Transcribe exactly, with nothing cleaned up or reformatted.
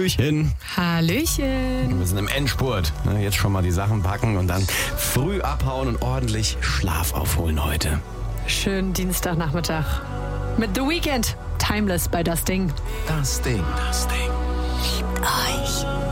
Hallöchen. Hallöchen. Wir sind im Endspurt. Jetzt schon mal die Sachen packen und dann früh abhauen und ordentlich Schlaf aufholen heute. Schönen Dienstagnachmittag mit The Weeknd. Timeless bei Das Ding. Das Ding. Das Ding. Liebt euch.